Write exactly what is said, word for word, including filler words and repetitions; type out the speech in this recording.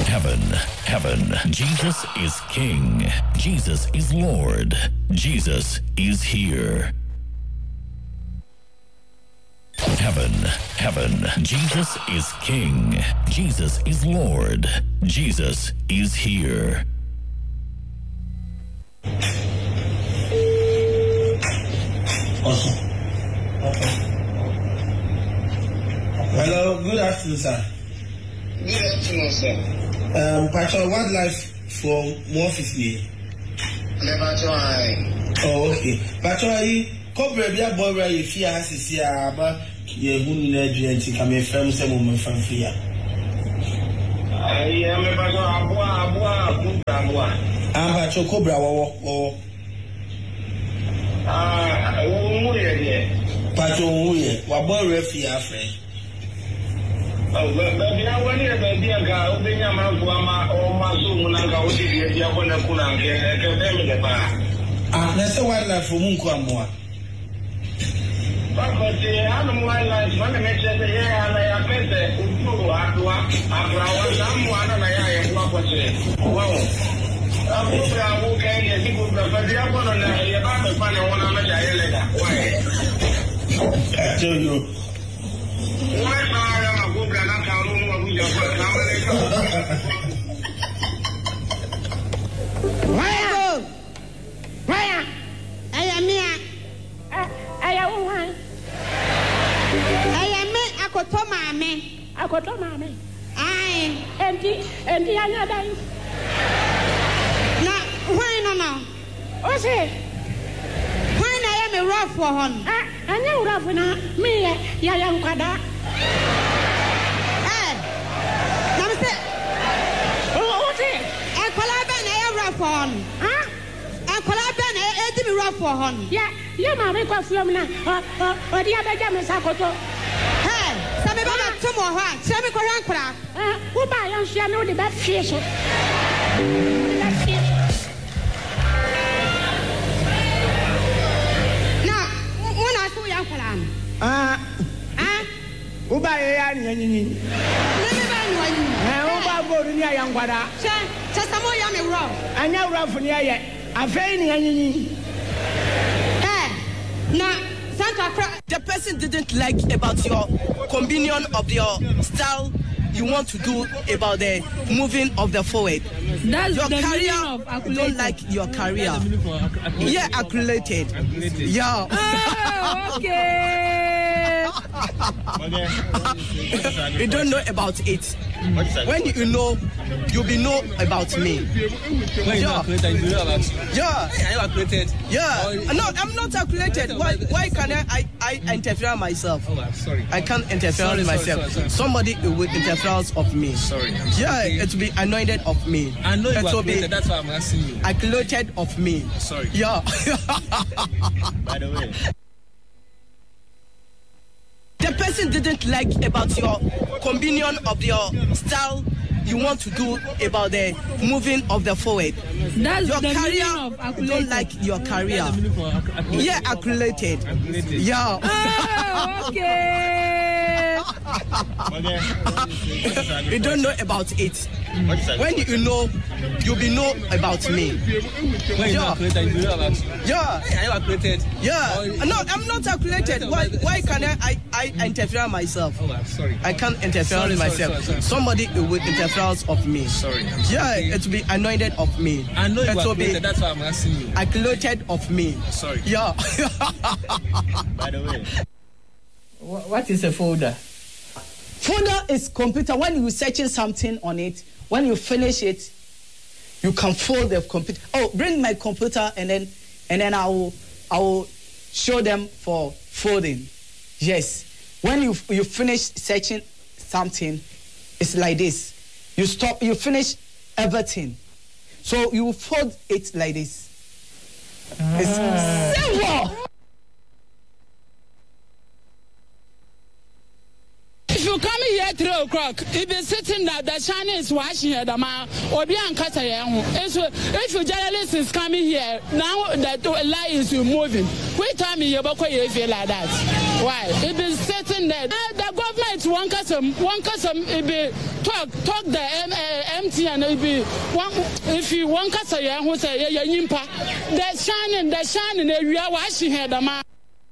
Heaven, heaven. Jesus is King. Jesus is Lord. Jesus is here. Heaven, heaven. Jesus is King. Jesus is Lord. Jesus is here. Awesome. Okay. Hello, good afternoon, sir. Good afternoon, sir. Um, Patrol Wildlife from office here. Never try. Oh, okay. Patrol, Cobra, be a boy where you fear has to see about your wound and come a firm some woman from fear. I am a Patrol Abua, Abua, Abua. I'm Patrol Cobra or. Ah, oh, yeah. Patrol, what boy refia friend? Oh, baby, I want to be a guy who been a man for my own Mazum and I go to the Yabona Kuna and the bar. Ah, that's a wildlife for Munkwamwa. But the animal wildlife, when I mentioned the air and I append the Ulu Aqua, Aqua, someone and I am what wow. I'm okay, and people prefer the Abona and I have a funny one on the Jailena. Why? I tell you. Why am I good and I'm counting what we just got? Where? Where? I am here. I am one. I am me. I could tell my man. I could tell my man. I and the and the other. Now, why no no? What's it? When I am a rough one. I know rough now. Me, ya young quada. Eh, Namse. Oh, what's it? I collaborate a rough one. Huh? I collaborate a rough one. Yeah, yeah, my make of you now. Or the other James Akoto. Hey, some of them tomorrow. Tell me, Koran crack. Who buy on she know the best fish? Ah, ah, Uba Yan, never one. Uba Bodia Yanguada. Chasamo Yami Rough. I know rough near yet. I'm failing any. Eh, now, Santa Cruz. The person didn't like about your combination of your style you want to do about the moving of the forward. That's your the career, of you don't like your career. Yeah, accumulated. Yeah. Oh, okay. You don't know about it. When you know, you'll be know about me. When yeah. you know you know about you. Yeah. Are you accredited? Yeah. No, I'm not accredited. Why why can I I, I interfere myself? Oh, I'm sorry. I can't interfere sorry, with myself. Sorry, sorry, sorry. Somebody will interference of me. Sorry. Yeah, okay. it will be anointed of me. I know you it are will be that's why I'm asking you. Accumulated of me. Sorry. Yeah. By the way. The person didn't like about your combination of your style you want to do about the moving of the forward. That's your the career, of you don't like your career. Yeah, accumulated. accumulated. Yeah. Oh, okay. You don't know about it. When you know, you'll be know about me. When you yeah. know you know about you. Yeah. Are you accredited? Yeah. Or, no, I'm not accredited. Why why can I I, I interfere myself? Oh, I'm sorry. I can't interfere sorry, with sorry, myself. sorry, sorry. Somebody will interfere of me. Sorry. Yeah, okay. it will be anointed of me. I know you it are will be that's why I'm asking you. accumulated of me. Sorry. Yeah. By the way. What is a folder? Folder is computer. When you're searching something on it, when you finish it, you can fold the computer. Oh, bring my computer and then and then I will I will show them for folding. Yes. When you you finish searching something, it's like this. You stop, you finish everything. So you fold it like this. Ah. It's simple. If you come here through twelve o'clock. If you're sitting there, the shine is washing here, the man, or be uncasa. If your journalist is coming here, now that the lie is moving. Wait time you feel like that. Why? If it's sitting there, the government won't custom, won't custom, it be talk, talk the M T and it be one. If you want custom, who say, yeah, the shining, the shining, we are washing here, the man.